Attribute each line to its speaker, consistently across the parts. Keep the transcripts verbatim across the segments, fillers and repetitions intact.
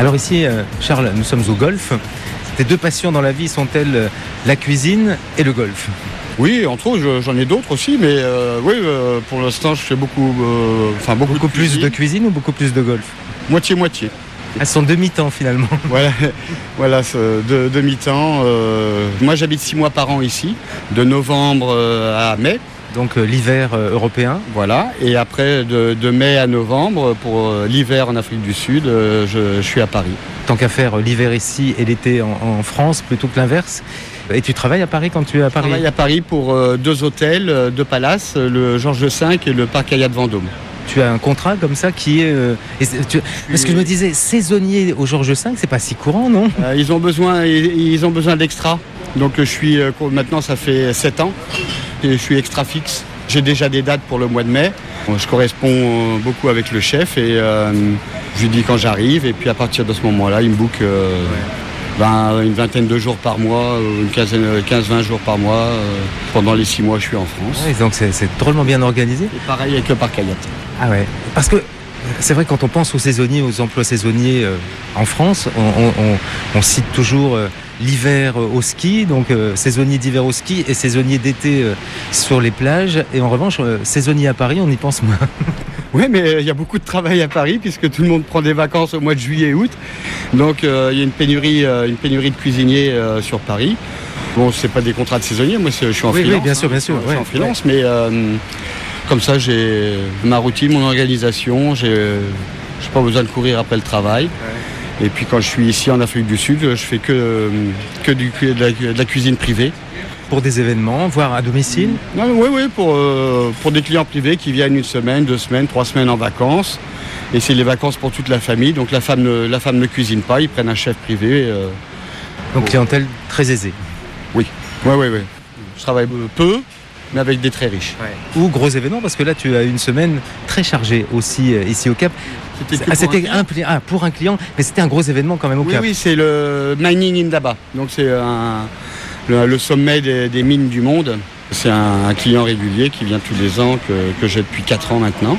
Speaker 1: Alors ici, euh, Charles, nous sommes au golf. Tes deux passions dans la vie sont-elles euh, la cuisine et le golf ?
Speaker 2: Oui, entre autres, je- j'en ai d'autres aussi, mais euh, oui, euh, pour l'instant, je fais beaucoup, euh, enfin beaucoup,
Speaker 1: Beaucoup
Speaker 2: de
Speaker 1: plus
Speaker 2: cuisine.
Speaker 1: de cuisine ou beaucoup plus de golf ?
Speaker 2: Moitié-moitié.
Speaker 1: Elles sont demi-temps finalement.
Speaker 2: Voilà, voilà ce- de, de mi-temps. euh, Moi, j'habite six mois par an ici, de novembre euh, à mai.
Speaker 1: Donc euh, l'hiver euh, européen.
Speaker 2: Voilà, et après de, de mai à novembre, pour euh, l'hiver en Afrique du Sud, euh, je, je suis à Paris.
Speaker 1: Tant qu'à faire euh, l'hiver ici et l'été en, en France plutôt que l'inverse. Et tu travailles à Paris quand tu es à
Speaker 2: Je
Speaker 1: Paris ?
Speaker 2: travaille à Paris pour euh, deux hôtels, euh, deux palaces, euh, le Georges cinq et le Parc Hyatt Vendôme.
Speaker 1: Tu as un contrat comme ça qui est... euh, et c'est- tu- Parce que je me disais, saisonnier au Georges cinq, c'est pas si courant, non ?
Speaker 2: Euh, ils ont besoin, ils, ils ont besoin d'extra. Donc euh, je suis, euh, maintenant ça fait sept ans, et je suis extra fixe. J'ai déjà des dates pour le mois de mai. Bon, je corresponds euh, beaucoup avec le chef et euh, je lui dis quand j'arrive. Et puis à partir de ce moment-là, il me book euh, ben, une vingtaine de jours par mois, euh, une quinzaine, quinze vingt jours par mois. euh, pendant les six mois, je suis en France.
Speaker 1: Ouais, donc c'est c'est drôlement bien organisé.
Speaker 2: Et pareil avec le Parc Hyatt.
Speaker 1: Ah ouais. Parce que c'est vrai, quand on pense aux saisonniers, aux emplois saisonniers euh, en France, on, on- on- on cite toujours euh, l'hiver euh, au ski, donc euh, saisonnier d'hiver au ski et saisonnier d'été euh, sur les plages. Et en revanche, euh, saisonnier à Paris, on y pense moins.
Speaker 2: Oui, mais il y a beaucoup de travail à Paris puisque tout le monde prend des vacances au mois de juillet et août. Donc euh, il y a une pénurie, euh, une pénurie de cuisiniers euh, sur Paris. Bon, c'est pas des contrats de saisonniers, moi c'est- je suis en
Speaker 1: Oui, oui,
Speaker 2: freelance.
Speaker 1: bien sûr, bien
Speaker 2: hein,
Speaker 1: sûr,
Speaker 2: Je suis
Speaker 1: ouais,
Speaker 2: en freelance, mais euh, comme ça j'ai ma routine, mon organisation. J'ai j'ai pas besoin de courir après le travail. Et puis quand je suis ici en Afrique du Sud, je fais que, que du, de, la, de la cuisine privée.
Speaker 1: Pour des événements, voire à domicile.
Speaker 2: Non, oui, oui, pour, euh, pour des clients privés qui viennent une semaine, deux semaines, trois semaines en vacances. Et c'est les vacances pour toute la famille. Donc la femme ne, la femme ne cuisine pas, ils prennent un chef privé. euh,
Speaker 1: Donc clientèle très aisée.
Speaker 2: oui, oui, oui, oui. Je travaille peu, mais avec des très riches.
Speaker 1: Ou gros événements, parce que là tu as une semaine très chargée aussi euh, ici au Cap.
Speaker 2: C'était que
Speaker 1: Ah,
Speaker 2: pour un
Speaker 1: c'était
Speaker 2: client.
Speaker 1: un, pli- ah, pour un client, mais c'était un gros événement quand même au
Speaker 2: Oui,
Speaker 1: Cap.
Speaker 2: oui, c'est le Mining Indaba. Donc c'est un, le, le sommet des, des mines du monde. C'est un, un client régulier qui vient tous les ans, que, que j'ai depuis quatre ans maintenant,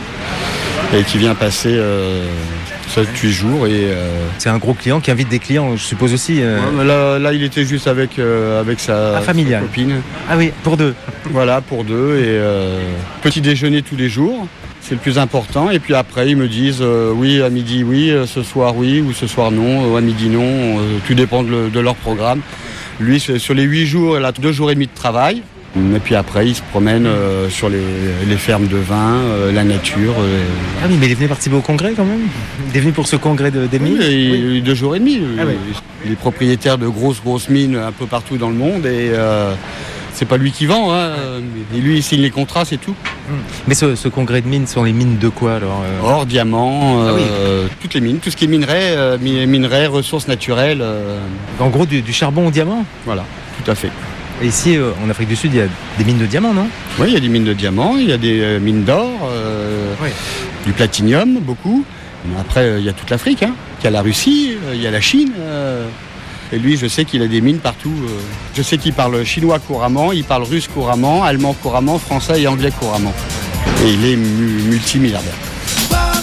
Speaker 2: et qui vient passer euh, sept huit jours. Et, euh,
Speaker 1: C'est un gros client qui invite des clients, je suppose aussi. euh,
Speaker 2: ouais, mais là, là, il était juste avec, euh, avec sa,
Speaker 1: Ah, familial.
Speaker 2: sa copine.
Speaker 1: Ah oui, pour deux.
Speaker 2: Voilà, pour deux. Et euh, petit déjeuner tous les jours. C'est le plus important. Et puis après, ils me disent euh, oui, à midi, oui, euh, ce soir, oui, ou ce soir, non, ou à midi, non. Euh, tout dépend de, le- de leur programme. Lui, c'est- sur les huit jours, il a deux jours et demi de travail. Et puis après, il se promène euh, sur les, les fermes de vin, euh, la nature. euh,
Speaker 1: Ah oui, mais il est venu participer au congrès quand même. Il est venu pour ce congrès de, des
Speaker 2: oui,
Speaker 1: mines.
Speaker 2: et
Speaker 1: Oui.
Speaker 2: deux jours et demi.
Speaker 1: Ah oui.
Speaker 2: Il est propriétaire de grosses, grosses mines un peu partout dans le monde. Et euh, c'est pas lui qui vend. Hein. Et lui, il signe les contrats, c'est tout.
Speaker 1: Mais ce, ce congrès de mines sont les mines de quoi alors euh
Speaker 2: Or, diamants,
Speaker 1: Ah oui.
Speaker 2: euh, toutes les mines, tout ce qui est minerai, euh, mi- minerai, ressources naturelles, euh,
Speaker 1: En gros, du, du charbon au diamant.
Speaker 2: voilà, tout à fait.
Speaker 1: Et ici, euh, en Afrique du Sud, il y a des mines de diamants, non ?
Speaker 2: Oui, il y a des mines de diamants, il y a des euh, mines d'or, euh,
Speaker 1: Oui.
Speaker 2: du platinium, beaucoup. Mais après, euh, il y a toute l'Afrique, hein. Il y a la Russie, euh, il y a la Chine. euh, et lui, je sais qu'il a des mines partout. euh. Je sais qu'il parle chinois couramment, il parle russe couramment, allemand couramment, français et anglais couramment. Et il est mu- multimilliardaire.